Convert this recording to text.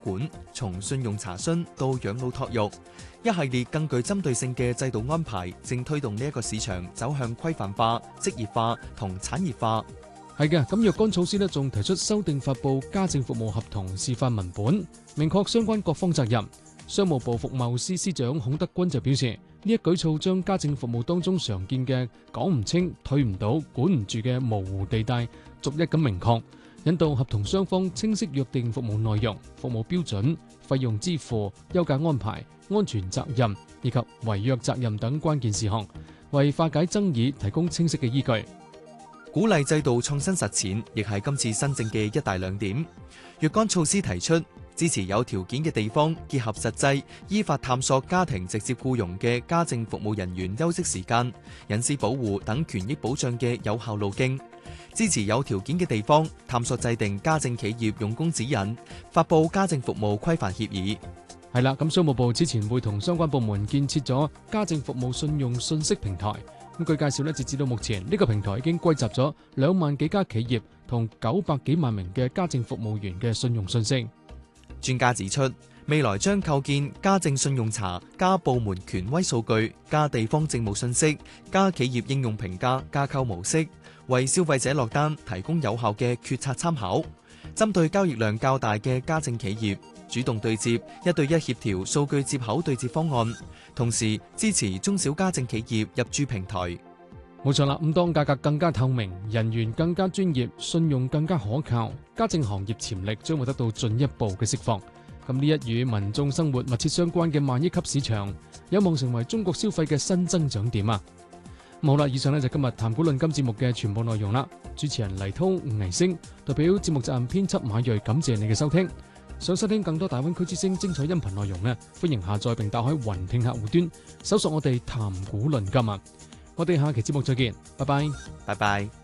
管，從信用查詢到養老託育，一系列更具針對性嘅制度安排，正推動呢一個市場走向規範化、職業化同產業化。 係嘅，咁若干措施呢，仲提出修訂發布家政服務合同示範文本，明確相關各方責任。商務部服務司司長孔德軍就表示，呢一舉措將家政服務當中常見嘅講唔清、退唔到、管唔住嘅模糊地帶逐一咁明確，引導合同雙方清晰約定服務內容、服務標準、費用支付、休假安排、安全責任以及違約責任等關鍵事項，為化解爭議提供清晰嘅依據。 鼓勵制度創新實踐，亦係今次新政嘅一大亮點。若干措施提出，支持有條件嘅地方結合實際，依法探索家庭直接僱傭嘅家政服務人員休息時間、隱私保護等權益保障嘅有效路徑；支持有條件嘅地方探索制定家政企業用工指引，發布家政服務規範協議。 係啦，咁商務部之前會同相關部門建設咗家政服務信用信息平台。咁據介紹咧，截至到目前，呢個平台已經歸集咗2萬幾家企業同900幾萬名嘅家政服務員嘅信用信息。 專家指出，未來將構建家政信用查、加部門權威數據、加地方政務信息、加企業應用評價架構模式，為消費者落單提供有效嘅決策參考。針對交易量較大嘅家政企業，主動對接1對1協調數據接口對接方案，同時支持中小家政企業入駐平台。 冇錯啦，咁當價格更加透明、人員更加專業、信用更加可靠，家政行業潛力將會得到進一步嘅釋放。咁呢一與民眾生活密切相關嘅萬億級市場，有望成為中國消費嘅新增長點啊！好啦，以上呢就今日談股論金節目嘅全部內容啦。主持人黎濤、倪星，代表節目責任編輯馬睿，感謝你嘅收聽。想收聽更多大灣區之聲精彩音頻內容呢，歡迎下載並打開雲聽客戶端，搜索我哋談股論金啊！我哋下期節目再見，拜拜， 拜拜。